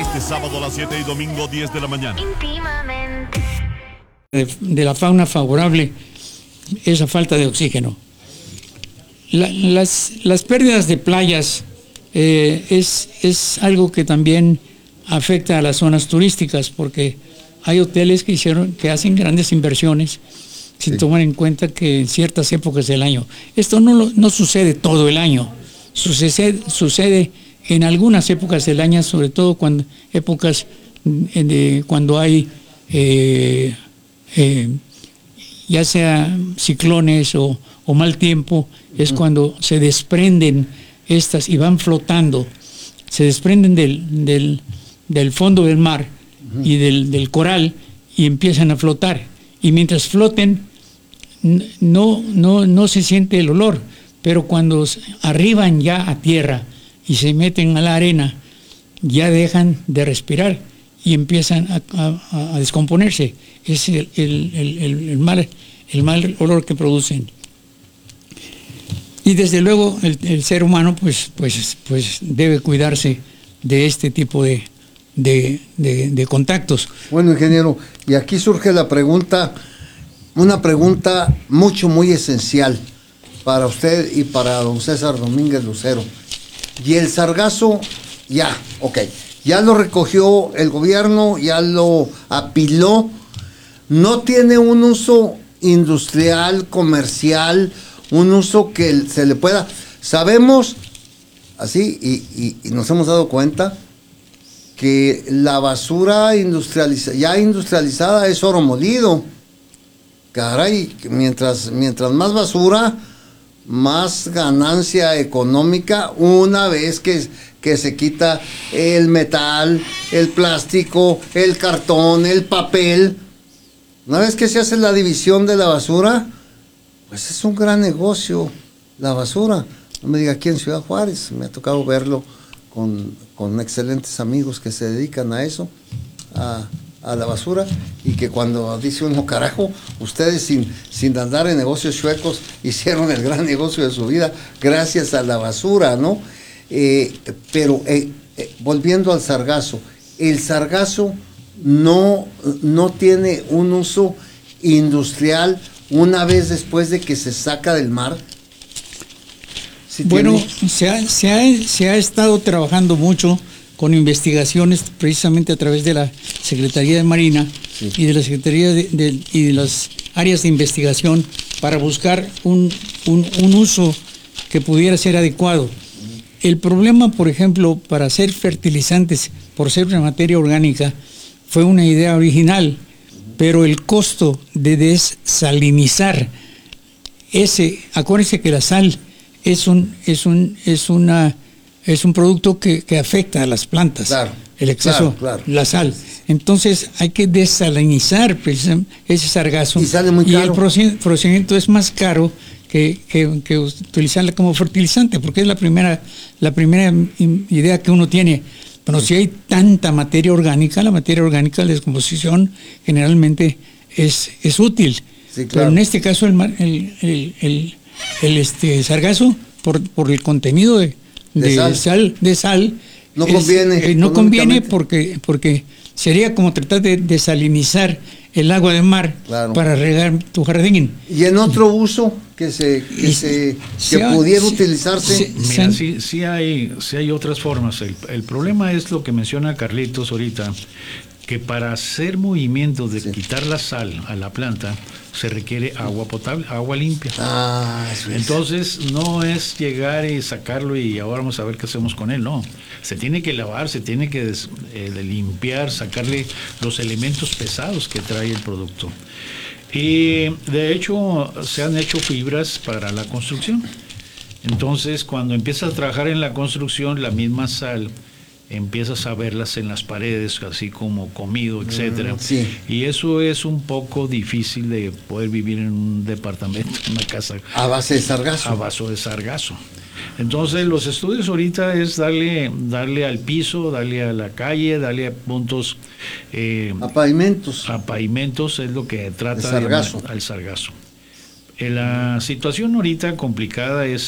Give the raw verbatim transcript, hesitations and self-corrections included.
Este sábado a las siete y domingo diez de la mañana. Íntimamente. De, de la fauna favorable, esa falta de oxígeno. La, las, las pérdidas de playas eh, es, es algo que también afecta a las zonas turísticas, porque hay hoteles que hicieron, que hacen grandes inversiones sin sí. tomar en cuenta que en ciertas épocas del año, esto no, lo, no sucede todo el año, sucede, sucede en algunas épocas del año, sobre todo cuando épocas de, cuando hay eh, eh, ya sea ciclones o, o mal tiempo, es uh-huh. cuando se desprenden estas y van flotando, se desprenden del, del, del fondo del mar uh-huh. y del, del coral y empiezan a flotar. Y mientras floten, no, no, no se siente el olor, pero cuando arriban ya a tierra y se meten a la arena, ya dejan de respirar y empiezan a, a, a descomponerse. Es el, el, el, el, mal, el mal olor que producen. Y desde luego el, el ser humano pues, pues, pues debe cuidarse de este tipo de, de, de, de contactos. Bueno, ingeniero, y aquí surge la pregunta, una pregunta mucho, muy esencial para usted y para don César Domínguez Lucero. Y el sargazo, ya, ok, ya lo recogió el gobierno, ya lo apiló, no tiene un uso industrial, comercial, un uso que se le pueda. Sabemos, así, y, y, y nos hemos dado cuenta, que la basura industrializa, ya industrializada es oro molido. Caray, mientras, mientras más basura, más ganancia económica, una vez que, que se quita el metal, el plástico, el cartón, el papel. Una vez que se hace la división de la basura, pues es un gran negocio la basura. No me diga aquí en Ciudad Juárez, me ha tocado verlo con, con excelentes amigos que se dedican a eso, a, a la basura, y que cuando dice uno, carajo, ustedes sin, sin andar en negocios chuecos hicieron el gran negocio de su vida gracias a la basura, ¿no? Eh, pero eh, eh, volviendo al sargazo, el sargazo no, no tiene un uso industrial una vez después de que se saca del mar. ¿Sí bueno, se ha, se, ha, se ha estado trabajando mucho con investigaciones precisamente a través de la Secretaría de Marina sí. y de la Secretaría de, de, y de las áreas de investigación para buscar un, un, un uso que pudiera ser adecuado. El problema, por ejemplo, para hacer fertilizantes, por ser una materia orgánica, fue una idea original, pero el costo de desalinizar ese, acuérdense que la sal es un, es un, es una, es un producto que, que afecta a las plantas, claro, el exceso, claro, claro. la sal. Entonces hay que desalinizar ese sargazo y sale muy caro. Y el procedimiento es más caro que, que, que utilizarla como fertilizante, porque es la primera, la primera idea que uno tiene. Pero si hay tanta materia orgánica, la materia orgánica, la descomposición generalmente es, es útil. Sí, claro. Pero en este caso el, el, el, el, el este, sargazo, por, por el contenido de, de, de sal. sal, de sal, no es, conviene. Eh, no conviene porque, porque sería como tratar de desalinizar el agua de mar, claro, para regar tu jardín. Y en otro uso que se que, y, se, que ha, pudiera se, utilizarse. Se, Mira, sí, sí, hay, sí hay otras formas. El, el problema es lo que menciona Carlitos ahorita, que para hacer movimientos de sí. quitar la sal a la planta se requiere agua potable, agua limpia. Ah, eso es. Entonces no es llegar y sacarlo y ahora vamos a ver qué hacemos con él, no. Se tiene que lavar, se tiene que des, eh, limpiar, sacarle los elementos pesados que trae el producto. Y de hecho se han hecho fibras para la construcción. Entonces cuando empiezas a trabajar en la construcción, la misma sal empiezas a verlas en las paredes, así como comido, etcétera. Mm, sí. Y eso es un poco difícil de poder vivir en un departamento, en una casa. A base de sargazo. A base de sargazo. Entonces los estudios ahorita es darle, darle al piso, darle a la calle, darle a puntos. Eh, a pavimentos. A pavimentos es lo que trata de sargazo. De, al sargazo. La situación ahorita complicada es